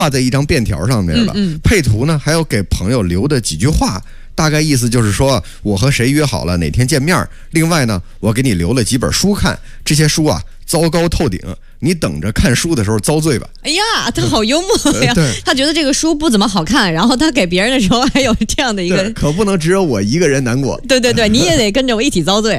挂在一张便条上面了。配图呢还有给朋友留的几句话，大概意思就是说我和谁约好了哪天见面，另外呢我给你留了几本书看，这些书啊糟糕透顶，你等着看书的时候遭罪吧。 哎呀，他好幽默呀！他觉得这个书不怎么好看，然后他给别人的时候还有这样的一个， 可不能只有我一个人难过。 对，你也得跟着我一起遭罪。